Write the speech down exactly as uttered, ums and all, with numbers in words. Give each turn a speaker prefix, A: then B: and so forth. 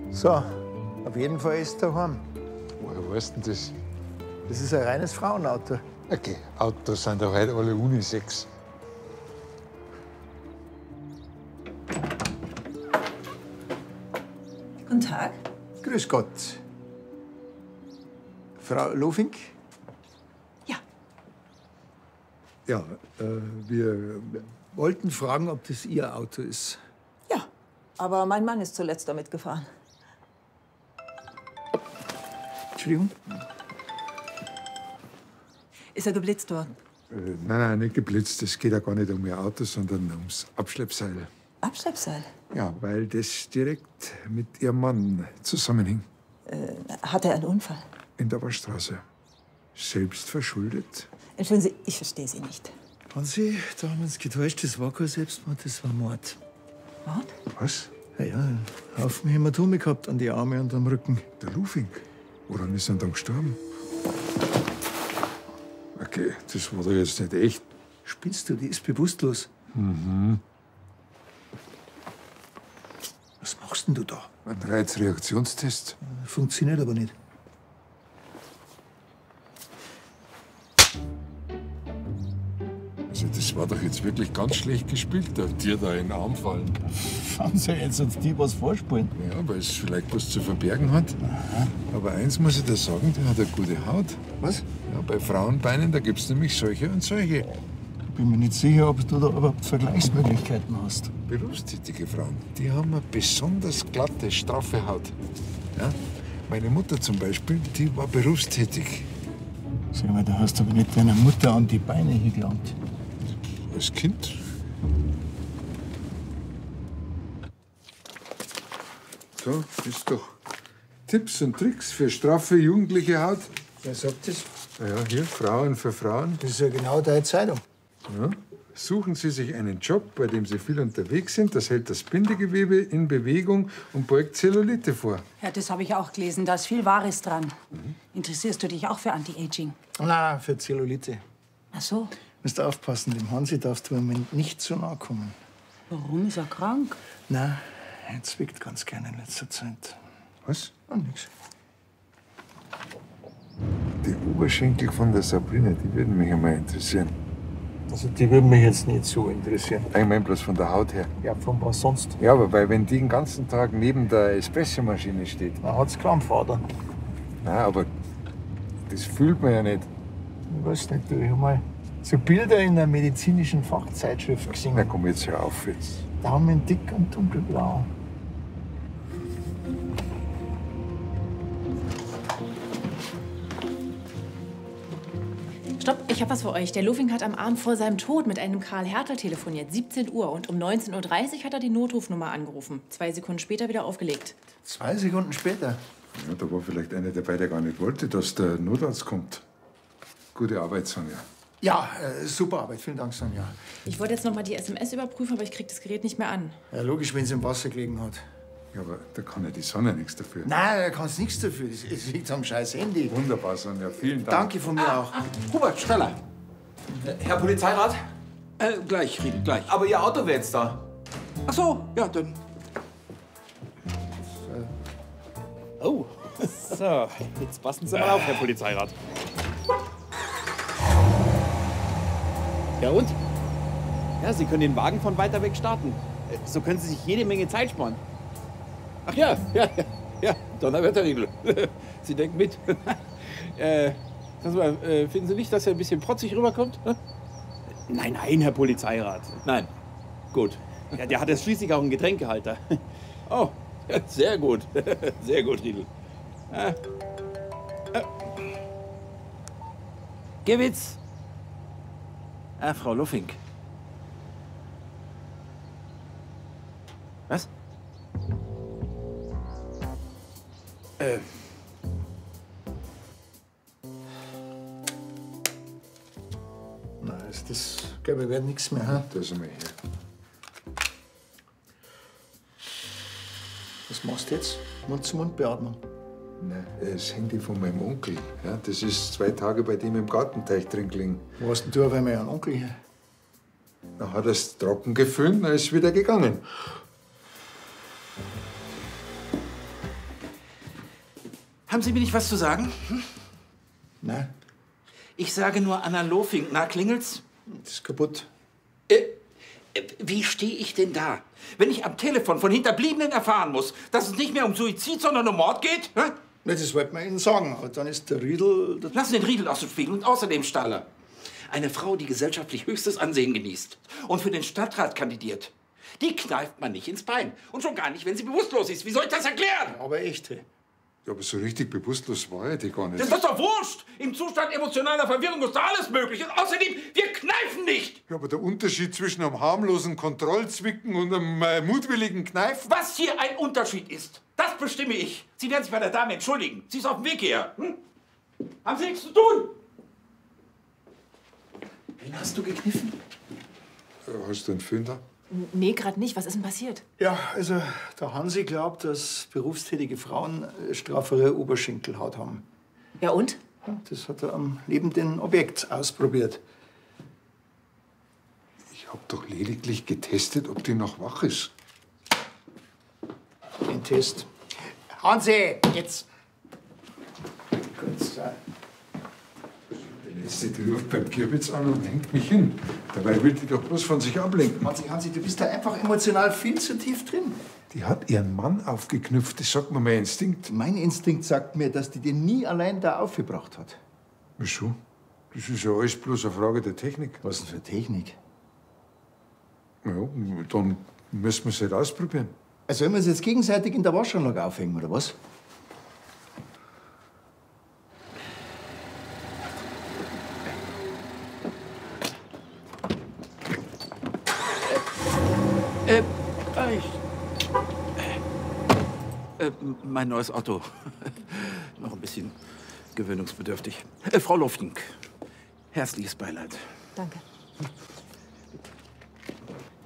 A: So, auf jeden Fall ist er daheim.
B: Woher weißt du denn das?
A: Das ist ein reines Frauenauto.
B: Okay, Autos sind doch heute alle Unisex.
C: Guten Tag.
A: Grüß Gott. Frau Lofink?
C: Ja.
A: Ja, äh, wir wollten fragen, ob das Ihr Auto ist.
C: Ja, aber mein Mann ist zuletzt damit gefahren.
A: Entschuldigung?
C: Ist er geblitzt worden?
B: Äh, nein, nein, nicht geblitzt. Es geht ja gar nicht um Ihr Auto, sondern ums Abschleppseil.
C: Abschleppseil?
B: Ja, weil das direkt mit Ihrem Mann zusammenhing.
C: Äh, hat er einen Unfall?
B: In der Waschstraße. Selbst verschuldet.
C: Entschuldigen Sie, ich verstehe Sie nicht.
A: Haben Sie, da haben wir uns getäuscht, das war kein Selbstmord, das war Mord.
C: Mord?
B: Was?
A: Ja, ja, einen Haufen Hämatome gehabt an die Arme und am Rücken.
B: Der Lufink? Woran ist er dann gestorben? Okay, das war doch jetzt nicht echt.
A: Spinnst du, die ist bewusstlos.
B: Mhm.
A: Was machst denn du da?
B: Ein Reizreaktionstest.
A: Funktioniert aber nicht.
B: Also das war doch jetzt wirklich ganz schlecht gespielt, da dir da in den Arm fallen.
A: Haben Sie jetzt uns die was vorspielen?
B: Ja, weil es vielleicht was zu verbergen hat. Aber eins muss ich dir sagen, der hat eine gute Haut.
A: Was?
B: Ja, bei Frauenbeinen, da gibt's nämlich solche und solche.
A: Ich bin mir nicht sicher, ob du da überhaupt Vergleichsmöglichkeiten hast.
B: Berufstätige Frauen, die haben eine besonders glatte, straffe Haut. Ja? Meine Mutter zum Beispiel, die war berufstätig.
A: Sag mal, du hast aber nicht deiner Mutter an die Beine hingelangt.
B: Als Kind. So, ist doch Tipps und Tricks für straffe jugendliche Haut.
A: Wer sagt das?
B: Na ja, hier, Frauen für Frauen.
A: Das ist ja genau deine Zeitung.
B: Ja. Suchen Sie sich einen Job, bei dem Sie viel unterwegs sind. Das hält das Bindegewebe in Bewegung und beugt Zellulite vor.
D: Ja, das habe ich auch gelesen. Da ist viel Wahres dran. Mhm. Interessierst du dich auch für Anti-Aging?
A: Nein, für Zellulite.
D: Ach so.
A: Du musst aufpassen, dem Hansi darfst du im Moment nicht zu nahe kommen.
D: Warum? Ist er krank?
A: Nein, er zwickt ganz gerne in letzter Zeit.
B: Was?
A: Oh, nix.
B: Die Oberschenkel von der Sabrina, die würden mich einmal interessieren.
A: Also die würden mich jetzt nicht so interessieren.
B: Ich meine bloß von der Haut her.
A: Ja, von was sonst?
B: Ja, aber weil wenn die den ganzen Tag neben der Espressomaschine steht.
A: Da hat's Krampfader.
B: Nein, aber das fühlt man ja nicht.
A: Ich weiß nicht, du, ich hab mal so Bilder in einer medizinischen Fachzeitschrift gesehen.
B: Na komm, jetzt hör auf jetzt.
A: Daumen dick und dunkelblau.
E: Stopp, ich habe was für euch. Der Lofink hat am Abend vor seinem Tod mit einem Karl Hertel telefoniert, siebzehn Uhr. Und um neunzehn Uhr dreißig hat er die Notrufnummer angerufen. Zwei Sekunden später wieder aufgelegt.
A: Zwei Sekunden später?
B: Ja, da war vielleicht einer dabei, der gar nicht wollte, dass der Notarzt kommt. Gute Arbeit, Sonja.
A: Ja, äh, super Arbeit. Vielen Dank, Sonja.
E: Ich wollte jetzt noch mal die S M S überprüfen, aber ich krieg das Gerät nicht mehr an.
A: Ja, logisch, wenn es im Wasser gelegen hat.
B: Ja, aber da kann ja die Sonne nichts dafür.
A: Nein, da kannst nichts dafür. Es es liegt am scheiß Handy.
B: Wunderbar, Sonja. Vielen Dank.
A: Danke von mir auch.
F: Hubert, schneller. Äh, Herr Polizeirat? Äh, gleich, Riedel, gleich. Aber Ihr Auto wäre jetzt da. Ach so, ja, dann.
G: Oh, so, jetzt passen Sie mal auf, Herr Polizeirat. Ja und? Ja, Sie können den Wagen von weiter weg starten. So können Sie sich jede Menge Zeit sparen. Ach ja, ja, ja, ja, Donnerwetterriegel. Sie denken mit. äh, sagen Sie mal, äh, finden Sie nicht, dass er ein bisschen protzig rüberkommt? Nein, nein, Herr Polizeirat. Nein. Gut. Ja, der hat ja schließlich auch einen Getränkehalter. Oh, ja, sehr gut. Sehr gut, Riedel. Äh, äh. Gewitz. Ah, Frau Lofink. Was? Äh.
A: Na, also das, glaube ich, wird nichts mehr. Hm?
B: Da sind wir her.
A: Was machst du jetzt? Mund-zu-Mund-Beatmung.
B: Nein, das Handy von meinem Onkel. Ja, das ist zwei Tage bei dem im Gartenteich drin gelegen.
A: Wo hast denn du auf einmal einen Onkel her?
B: Dann hat er es trocken gefüllt, dann ist es wieder gegangen.
F: Haben Sie mir nicht was zu sagen? Hm?
A: Nein,
F: Ich sage nur Anna Lofing. Na, klingelt's?
A: das ist kaputt.
F: Äh, äh, wie stehe ich denn da? Wenn ich am Telefon von Hinterbliebenen erfahren muss, dass es nicht mehr um Suizid, sondern um Mord geht? Hä?
A: Na, das wollten wir Ihnen sagen. Aber dann ist der Riedel... Der
F: Lassen den Riedel aus dem Spiel. Und außerdem, Staller, eine Frau, die gesellschaftlich höchstes Ansehen genießt und für den Stadtrat kandidiert, die kneift man nicht ins Bein. Und schon gar nicht, wenn sie bewusstlos ist. Wie soll ich das erklären?
A: Aber echt, hey.
B: Ja, aber so richtig bewusstlos war er die gar nicht.
F: Das ist doch wurscht. Im Zustand emotionaler Verwirrung ist da alles möglich. Und außerdem, wir kneifen nicht.
B: Ja, aber der Unterschied zwischen einem harmlosen Kontrollzwicken und einem äh, mutwilligen Kneifen...
F: Was hier ein Unterschied ist, das bestimme ich. Sie werden sich bei der Dame entschuldigen. Sie ist auf dem Weg her. Hm? Haben Sie nichts zu tun? Wen hast du gekniffen?
B: Äh, hast du einen Föhn da?
E: Nee, gerade nicht. Was ist denn passiert?
A: Ja, also der Hansi glaubt, dass berufstätige Frauen äh, straffere Oberschenkelhaut haben.
E: Ja und?
A: Ja, das hat er am lebenden Objekt ausprobiert.
B: Ich hab doch lediglich getestet, ob die noch wach ist.
A: Den Test. Hansi, jetzt! Gut, so.
B: Der Letzte, die ruft beim Kirwitz an und hängt mich hin. Dabei will die doch bloß von sich ablenken.
A: Hansi, Hansi, du bist da einfach emotional viel zu tief drin.
B: Die hat ihren Mann aufgeknüpft, das sagt mir mein Instinkt.
A: Mein Instinkt sagt mir, dass die den nie allein da aufgebracht hat.
B: Wieso? Das ist ja alles bloß eine Frage der Technik.
A: Was denn für Technik?
B: Ja, dann müssen wir es halt ausprobieren.
A: Also sollen wir uns jetzt gegenseitig in der Waschanlage aufhängen, oder was?
F: Äh, ich, äh, äh, mein neues Auto. Noch ein bisschen gewöhnungsbedürftig. Äh, Frau Lofting, herzliches Beileid.
C: Danke.